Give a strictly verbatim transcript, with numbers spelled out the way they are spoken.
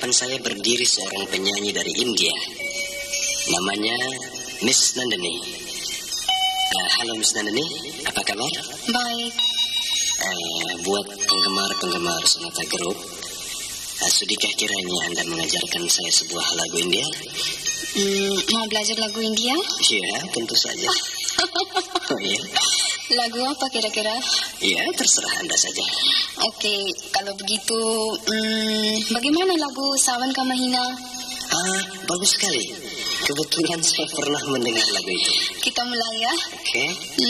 hadapan saya berdiri seorang penyanyi dari India. Namanya Miss Nandini. Uh, halo Miss Nandini, apa kabar? Baik. Uh, buat penggemar-penggemar Sonata Group, uh, sudikah kiranya Anda mengajarkan saya sebuah lagu India? Hmm, mau belajar lagu India? Iya, tentu saja. Oh iya. Lagu apa kira-kira? Iya, terserah Anda saja. Oke, kalau begitu, hmm, bagaimana lagu Sawan Ka Mahina? Ah, bagus sekali. Kebetulan saya pernah mendengar lagu itu. Kita mulai ya. Oke. Hmm,